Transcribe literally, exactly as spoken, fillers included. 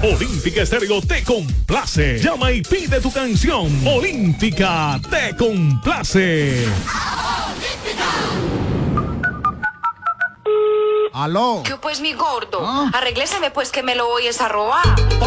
Olímpica Estéreo te complace. Llama y pide tu canción. Olímpica te complace. Aló. ¿Qué pues, mi gordo? ¿Ah? Arrégleseme pues que me lo oyes a robar.